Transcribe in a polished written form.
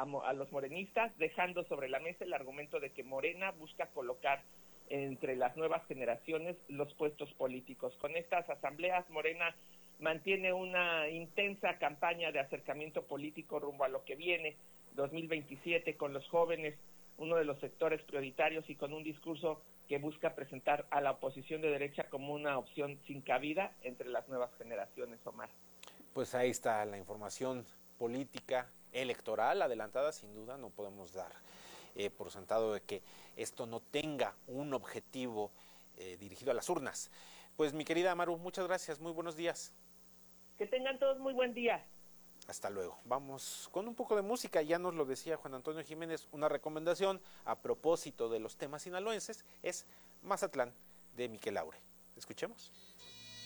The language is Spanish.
a los morenistas, dejando sobre la mesa el argumento de que Morena busca colocar entre las nuevas generaciones los puestos políticos. Con estas asambleas, Morena mantiene una intensa campaña de acercamiento político rumbo a lo que viene, 2027, con los jóvenes, uno de los sectores prioritarios, y con un discurso que busca presentar a la oposición de derecha como una opción sin cabida entre las nuevas generaciones, Omar. Pues ahí está la información política, electoral, adelantada, sin duda. No podemos dar por sentado de que esto no tenga un objetivo dirigido a las urnas. Pues mi querida Maru, muchas gracias, muy buenos días. Que tengan todos muy buen día. Hasta luego. Vamos con un poco de música. Ya nos lo decía Juan Antonio Jiménez, una recomendación a propósito de los temas sinaloenses es Mazatlán, de Miquel Laure. Escuchemos.